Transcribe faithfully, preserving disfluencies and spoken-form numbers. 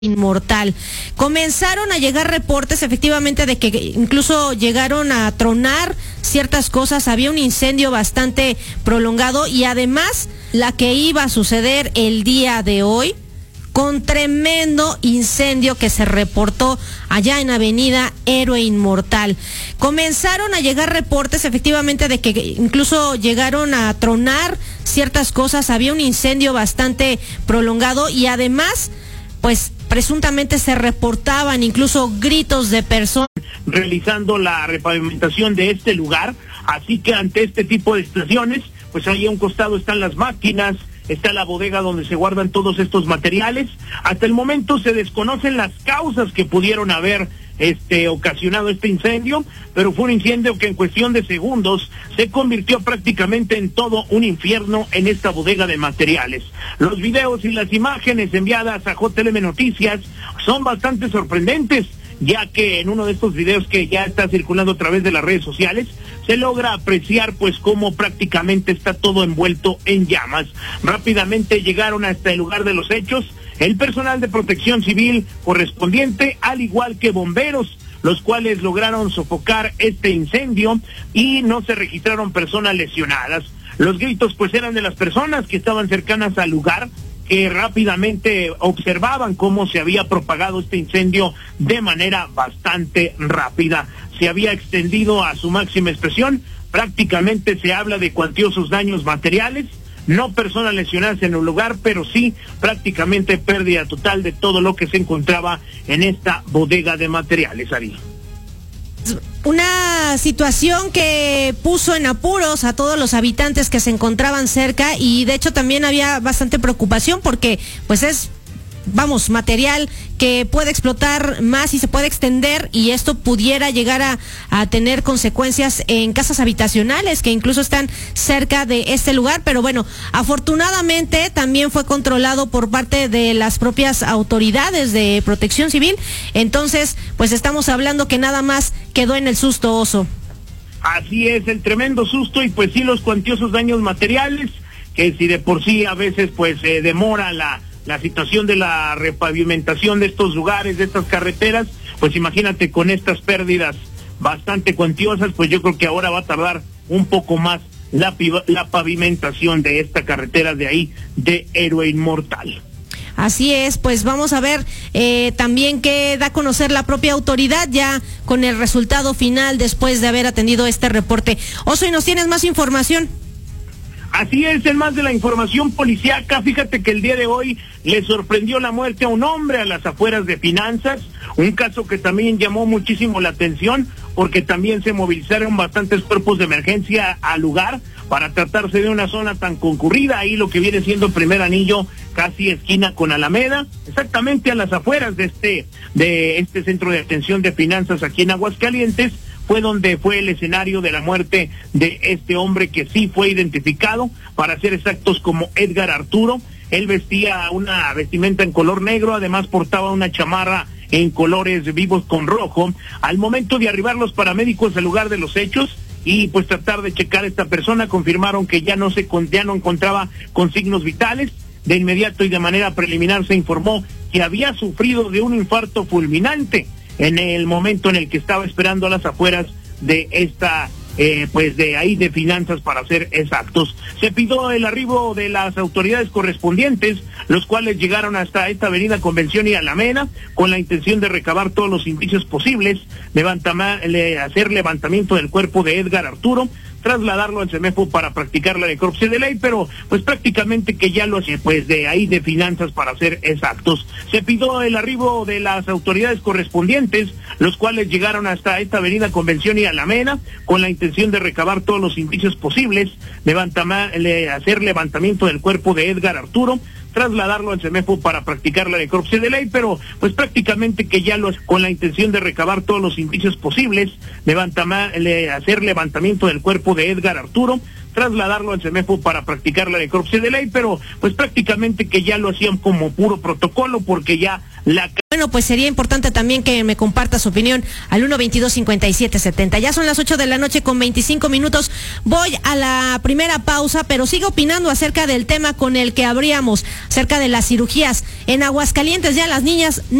Inmortal. Comenzaron a llegar reportes efectivamente de que incluso llegaron a tronar ciertas cosas, había un incendio bastante prolongado y además la que iba a suceder el día de hoy con tremendo incendio que se reportó allá en Avenida Héroe Inmortal. Comenzaron a llegar reportes efectivamente de que incluso llegaron a tronar ciertas cosas, había un incendio bastante prolongado y además pues presuntamente se reportaban incluso gritos de personas realizando la repavimentación de este lugar, así que ante este tipo de situaciones, pues ahí a un costado están las máquinas, está la bodega donde se guardan todos estos materiales. Hasta el momento se desconocen las causas que pudieron haber este ocasionado este incendio, pero fue un incendio que en cuestión de segundos se convirtió prácticamente en todo un infierno en esta bodega de materiales. Los videos y las imágenes enviadas a J L M Noticias son bastante sorprendentes, ya que en uno de estos videos que ya está circulando a través de las redes sociales se logra apreciar pues cómo prácticamente está todo envuelto en llamas. Rápidamente llegaron hasta el lugar de los hechos el personal de protección civil correspondiente, al igual que bomberos, los cuales lograron sofocar este incendio y no se registraron personas lesionadas. Los gritos pues eran de las personas que estaban cercanas al lugar, que rápidamente observaban cómo se había propagado este incendio de manera bastante rápida. Se había extendido a su máxima expresión, prácticamente se habla de cuantiosos daños materiales, no personas lesionadas en el lugar, pero sí prácticamente pérdida total de todo lo que se encontraba en esta bodega de materiales, Ari. Una situación que puso en apuros a todos los habitantes que se encontraban cerca y de hecho también había bastante preocupación porque pues es, vamos, material que puede explotar más y se puede extender y esto pudiera llegar a, a tener consecuencias en casas habitacionales que incluso están cerca de este lugar, pero bueno, afortunadamente también fue controlado por parte de las propias autoridades de protección civil, entonces pues estamos hablando que nada más quedó en el susto, Oso. Así es, el tremendo susto y pues sí los cuantiosos daños materiales, que si de por sí a veces pues eh, demora la la situación de la repavimentación de estos lugares, de estas carreteras, pues imagínate con estas pérdidas bastante cuantiosas, pues yo creo que ahora va a tardar un poco más la, la pavimentación de esta carretera de ahí, de Héroe Inmortal. Así es, pues vamos a ver eh, también qué da a conocer la propia autoridad ya con el resultado final después de haber atendido este reporte. Oso, ¿y nos tienes más información? Así es, en más de la información policíaca, fíjate que el día de hoy le sorprendió la muerte a un hombre a las afueras de Finanzas, un caso que también llamó muchísimo la atención porque también se movilizaron bastantes cuerpos de emergencia al lugar para tratarse de una zona tan concurrida, ahí lo que viene siendo Primer Anillo, casi esquina con Alameda, exactamente a las afueras de este, de este centro de atención de finanzas aquí en Aguascalientes. Fue donde fue el escenario de la muerte de este hombre que sí fue identificado, para ser exactos, como Edgar Arturo. Él vestía una vestimenta en color negro, además portaba una chamarra en colores vivos con rojo. Al momento de arribar los paramédicos al lugar de los hechos y pues tratar de checar a esta persona, confirmaron que ya no se ya no encontraba con signos vitales. De inmediato y de manera preliminar se informó que había sufrido de un infarto fulminante en el momento en el que estaba esperando a las afueras de esta, eh, pues de ahí de Finanzas para ser exactos. Se pidió el arribo de las autoridades correspondientes, los cuales llegaron hasta esta avenida Convención y Alameda con la intención de recabar todos los indicios posibles, levantar, le, hacer levantamiento del cuerpo de Edgar Arturo, trasladarlo al CEMEFO para practicar la necropsia de ley, pero pues prácticamente que ya lo hace, pues de ahí de Finanzas para ser exactos. Se pidió el arribo de las autoridades correspondientes, los cuales llegaron hasta esta avenida Convención y Alameda con la intención de recabar todos los indicios posibles, levantar, le, hacer levantamiento del cuerpo de Edgar Arturo, trasladarlo al CEMEFO para practicar la necropsia de ley, pero pues prácticamente que ya lo hace con la intención de recabar todos los indicios posibles, levantar, le, hacer levantamiento del cuerpo de Edgar Arturo, trasladarlo al CEMEFO para practicar la necropsia de ley, pero pues prácticamente que ya lo hacían como puro protocolo porque ya la... Bueno, bueno, pues sería importante también que me comparta su opinión al uno veintidós cincuenta y siete setenta. Ya son las ocho de la noche con veinticinco minutos. Voy a la primera pausa, pero sigo opinando acerca del tema con el que abríamos, acerca de las cirugías. En Aguascalientes ya las niñas